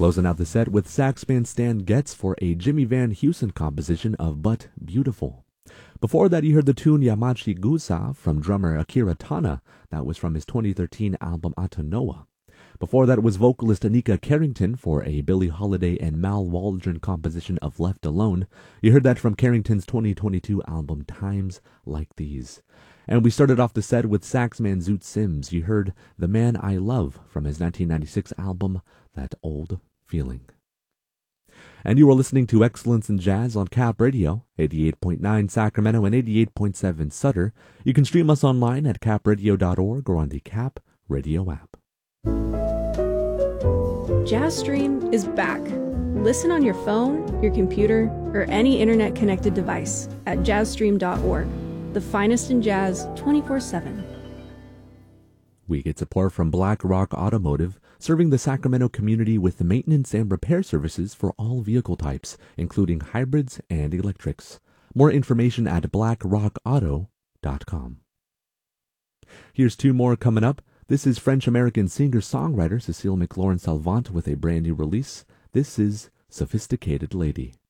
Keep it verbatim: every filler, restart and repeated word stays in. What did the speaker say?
Closing out the set with sax band Stan Getz for a Jimmy Van Heusen composition of But Beautiful. Before that, you heard the tune Yamachi Gusa from drummer Akira Tana. That was from his twenty thirteen album Atanoa. Before that was vocalist Anika Carrington for a Billie Holiday and Mal Waldron composition of Left Alone. You heard that from Carrington's twenty twenty-two album Times Like These. And we started off the set with saxman Zoot Sims. You heard The Man I Love from his nineteen ninety-six album That Old Feeling. And you are listening to Excellence in Jazz on Cap Radio, eighty-eight point nine Sacramento and eighty-eight point seven Sutter. You can stream us online at cap radio dot org or on the Cap Radio app. JazzStream is back. Listen on your phone, your computer, or any internet-connected device at jazz stream dot org. The finest in jazz twenty-four seven. We get support from Black Rock Automotive, serving the Sacramento community with the maintenance and repair services for all vehicle types, including hybrids and electrics. More information at black rock auto dot com. Here's two more coming up. This is French-American singer-songwriter Cecile McLaurin Salvant with a brand new release. This is Sophisticated Lady.